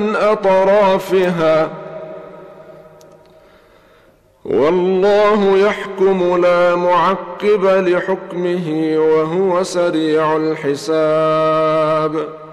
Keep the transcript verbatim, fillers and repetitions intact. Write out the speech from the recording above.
أطرافها، والله يحكم لا معقب لحكمه وهو سريع الحساب.